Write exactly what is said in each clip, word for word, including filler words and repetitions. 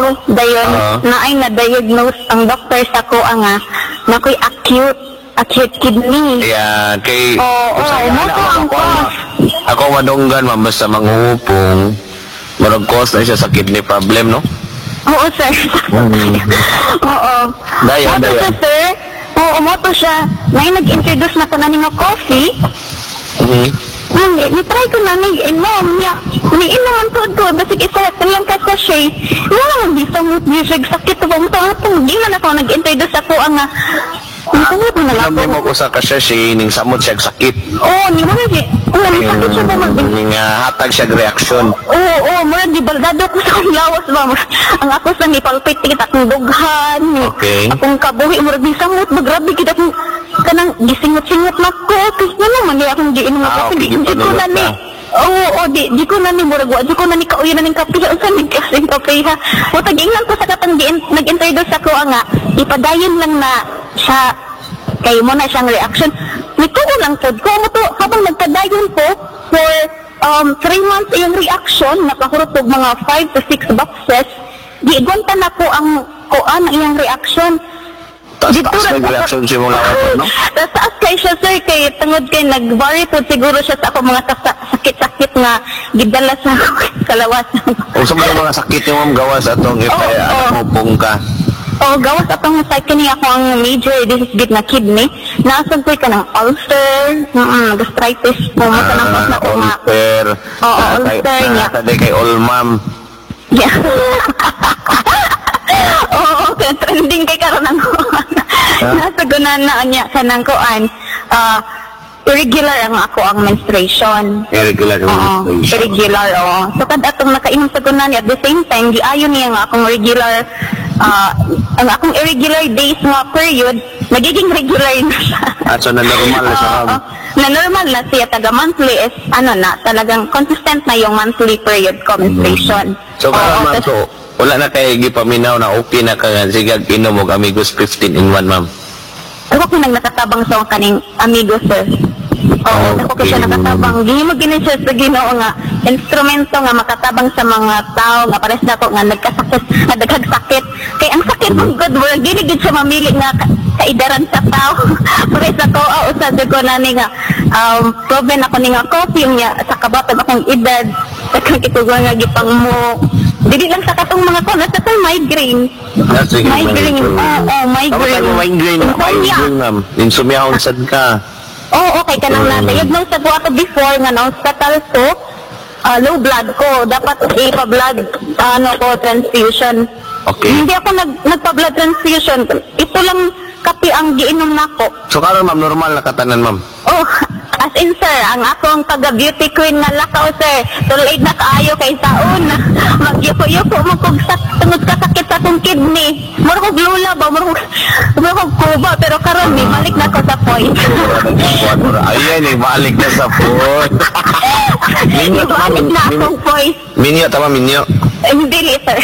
dayon Oo. na ay na-diagnose ang doktor sa ko nga na ko'y acute acute kidney. Ayan, kay... Oo, oo, mo to ang cause. Ako madunggan, ma'am, basta manghupong. Marag cause na siya sa kidney problem, no? Oo, sir. Oo. Dayan, Mo to dayan. siya, sir. Oo, mo to siya. May nag-introduce na ko na nga coffee. Mhm. Hmm, ni-try ko na ni inom niya. Ni-inom ang to to. Basta isa lang ka sa siya. Wala lang bisa mo music sakit. Ito mo ito. Hindi man ako nag-introduce ako ang nga. Ang mo na lang Alam mo ko sa kasya siya, ning samot siya sakit. Oo, ni mo na siya. Wala ni sakit siya mo. Ning uh, hatag siya reaksyon. Oo, oo, mura di baldado ko sa akong lawas ba. Ang ako sa nipalpit kita akong dughan. Okay. Akong kabuhi, mura di samot. Magrabe kita akong kanang gisingot-singot na ko. Kasi na naman niya akong giinom na Ah, kasi. okay, Di di ko na ni. na. Oo, oo, di, di ko na ni murag wa. Di ko na ni kauyo na ng kape. Ang sanig kasing kape ha. O tag-ingnan ko sa katang di- nag-introduce ako nga. Ipadayon lang na siya kay mo na siyang reaction. Nituo lang po. Kung mo to, habang nagpadayon po, for um, three months yung reaction, nakahurot po mga five to six boxes, di gwanta na po ang kuan ang iyang reaction. Taas-taas nag-reaction siya mong lakas, no? Taas kay siya, sir, kay tungod kay nag-vary po siguro siya sa ako mga kasa- sakit-sakit nga gidala sa kalawasan. Kung sa mga mga sakit yung ma'am gawas atong if Oo, ay oo. anak mo pong ka. O, gawas atong sa kini ako ang major disease na kidney. Naasag ko ka ng ulcer, mm, gastritis, po, mo sa nang na ko nga. ulcer. Oo, na- ulcer na- niya. Sabi kay Olmam. Yeah. Oo, okay, trending kay karon ang nasa gunan na niya kanang kuan. Ah, irregular ang ako ang menstruation. Irregular yung Oo, menstruation. irregular, oo. So, kad atong nakainom sa gunan at the same time, giayon niya nga akong regular, ah, ang akong irregular days nga period, nagiging regular na siya. At so na normal na siya, Oo, ma'am. na normal na siya, taga monthly is, ano na, talagang consistent na yung monthly period ko, menstruation. So, Oo, karon ma'am, tas- so, wala na kayo gipaminaw na okay na ka nga. Sige, inom og Amigos fifteen in one, ma'am. Ako ko nang nakatabang sa kaning amigo, sir. Oo, Okay. ako ko siya nakatabang. Hindi mo gini siya sa ginoo nga instrumento nga makatabang sa mga tao nga pares na ko nga nagkasakit, nga daghang sakit. Kay ang sakit ng God, wala gini gid siya mamili nga ka- kaidaran sa tao. Pares na ko, o usad ko na ni nga, um, proven ako ni nga coffee niya sa kabatab akong edad. Daghang kituwa nga gipang mo. Dili lang sa katong mga ko, nasa ko'y migraine. That's the Migraine, oo, oh, Tama migraine. tayo migraine. Insomnia. Migraine, ma'am. Insomnia kung sad ka. Oo, okay ka nang Mm. na-diagnose sa buha ko before nga na-hospital ko, ah, low blood ko. Dapat ipa-blood, ano ko, transfusion. Okay. Hindi ako nag, nagpa-blood transfusion. Ito lang kape ang giinom nako. So, karon ma'am, normal na katanan, ma'am. Oh, as in sir, ang akong taga-beauty queen na lakaw sir, tulad na kaayo kay saon. Magyuko-yuko mo kung sa, tungod ka sakit sa akong kidney. Mura kong lula ba, mura kong, mura kong kuba, pero karon may balik na ko sa point. Ayan, eh, balik na sa food. Minyo, tama, Ibalik na minyo. akong point. Minyo, tama, minyo. Eh, Hindi, sir.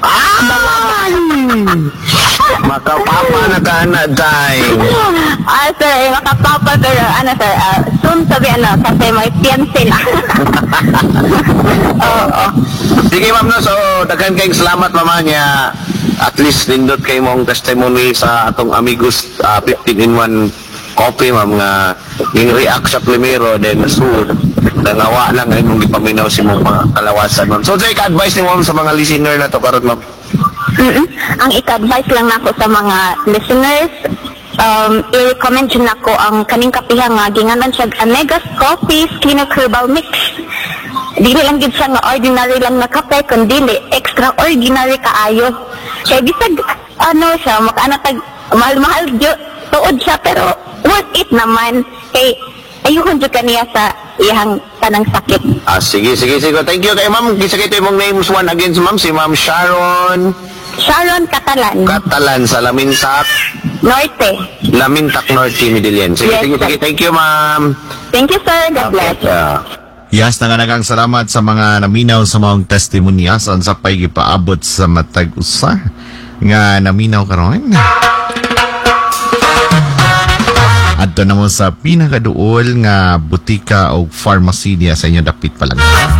Makapapa na ka na, day. Ah, sir, eh, makapapa, pero ano, sir, ah, soon sabi, ano, kasi may fiancé na. Oo. Sige, ma'am, no, so, daghan kayong salamat, mama niya. At least, nindot kayo mong testimony sa atong Amigos uh, fifteen in one coffee, ma'am, nga yung react sa primero, then soon, nangawa lang ngayon mong ipaminaw si mong mga kalawasan, ma'am. So, take advice ni ma'am sa mga listener na to, karot, ma'am. Mm-mm. Ang ika-advise lang nako sa mga listeners, um, i-recommend yun ako ang kaning kapiha nga, ginganan siya Amegas Coffee Skin Herbal Mix. Dili lang gid siya nga ordinary lang na kape, kundi extraordinary kaayo. Kaya bisag, ano siya, makaanatag, mahal-mahal dy- tuod siya, pero worth it naman. Kay, ayuhon dyan kaniya sa iyang tanang sakit. Ah, sige, sige, sige. Thank you kay ma'am. Kisa kito yung names one again, ma'am. Si ma'am Sharon Sharon Catalan, Catalan sa Lamintak, Norte. Lamintak Norte, Midilian. Sige, Yes, sige, sir. sige. Thank you, ma'am. Thank you, sir. God bless. Yeah. Yes, na nga nagang salamat sa mga naminaw sa mga testimonyas sa pay gipaabot sa matag usa nga naminaw karon. Adto na mo sa pinakaduol nga butika o pharmacy diya sa inyo dapit pa lang.